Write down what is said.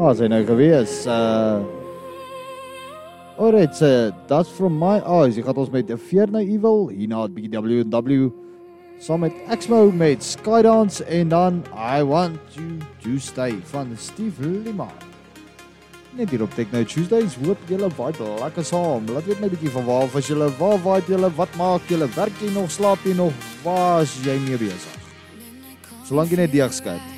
Sy nou gewees. Alright, that's from my eyes. Ek gaan ons met Fear No Evil, hierna het bietjie W&W, saam met Exmo met Skydance, en dan I Want You To Stay van Steve Lima. Net hier op Techno Tuesdays, hoop julle vibe lekker saam. Laat weet my bietjie van waar was julle, waar vibe julle, wat maak julle, werk jy nog, slaap jy nog, waar is jy mee besig? Solank jy net deeg skyk.